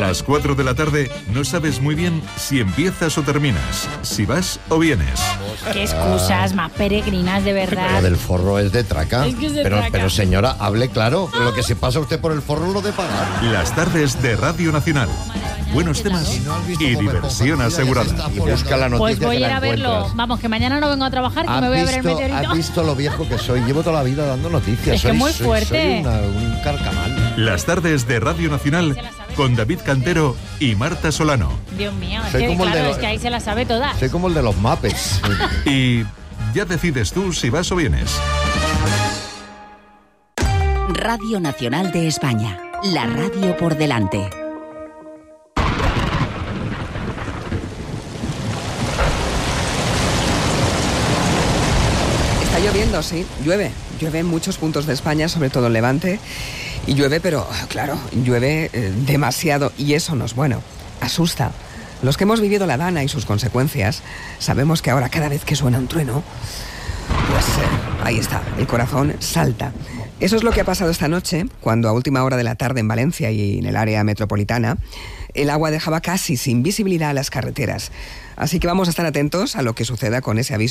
las 4 de la tarde no sabes muy bien si empiezas o terminas, si vas o vienes. Qué excusas más peregrinas, de verdad. Lo del forro es de traca. Es que es de pero, traca. pero señora, hable claro. Lo que se pasa usted por el forro lo de pagar. Las tardes de Radio Nacional. Buenos temas y diversión asegurada. Y busca la noticia. Pues voy que a ir la a verlo. encuentras. Vamos, que mañana no vengo a trabajar, que me voy a ver el meteorito. ¿Has visto lo viejo que soy? Llevo toda la vida dando noticias. Es que muy fuerte. Soy un carcamal. Las tardes de Radio Nacional con David Cantero y Marta Solano. Dios mío, es Soy que, como el de claro, los- es que ahí se las sabe todas. Soy como el de los Muppets. Y ya decides tú si vas o vienes. Radio Nacional de España. La radio por delante. Está lloviendo, sí, llueve. Llueve en muchos puntos de España, sobre todo en Levante. Y llueve, pero claro, llueve demasiado. Y eso no es bueno. Asusta. Los que hemos vivido la Dana y sus consecuencias, sabemos que ahora cada vez que suena un trueno, pues ahí está, el corazón salta. Eso es lo que ha pasado esta noche, cuando a última hora de la tarde en Valencia y en el área metropolitana, el agua dejaba casi sin visibilidad las carreteras. Así que vamos a estar atentos a lo que suceda con ese aviso